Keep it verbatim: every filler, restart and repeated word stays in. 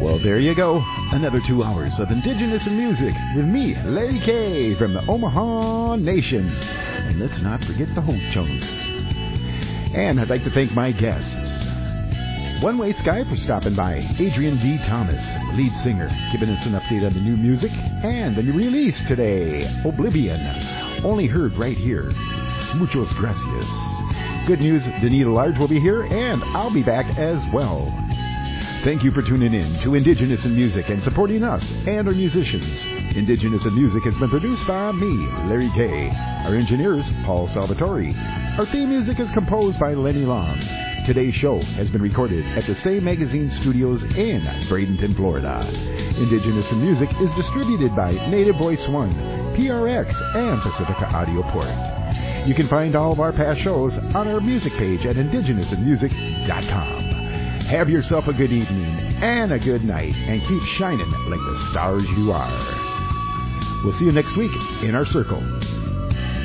Well, there you go. Another two hours of Indigenous in Music with me, Larry K. from the Omaha Nation. And let's not forget the Ho-Chunks. And I'd like to thank my guests. One Way Sky for stopping by. Adrian D. Thomas, lead singer, giving us an update on the new music and the new release today, Oblivion. Only heard right here. Muchos gracias. Good news, Danita Large will be here, and I'll be back as well. Thank you for tuning in to Indigenous in Music and supporting us and our musicians. Indigenous in Music has been produced by me, Larry K. Our engineer is Paul Salvatore. Our theme music is composed by Lenny Long. Today's show has been recorded at the Say Magazine Studios in Bradenton, Florida. Indigenous in Music is distributed by Native Voice One, P R X, and Pacifica Audio Port. You can find all of our past shows on our music page at indigenous in music dot com. Have yourself a good evening and a good night, and keep shining like the stars you are. We'll see you next week in our circle.